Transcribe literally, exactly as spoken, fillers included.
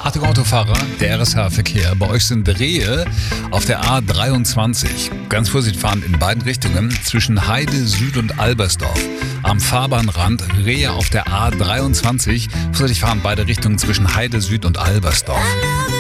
Achtung Autofahrer, der R S H-Verkehr. Bei euch sind Rehe auf der A dreiundzwanzig. Ganz vorsichtig fahren in beiden Richtungen zwischen Heide Süd und Albersdorf. Am Fahrbahnrand Rehe auf der A dreiundzwanzig. Vorsichtig fahren beide Richtungen zwischen Heide Süd und Albersdorf.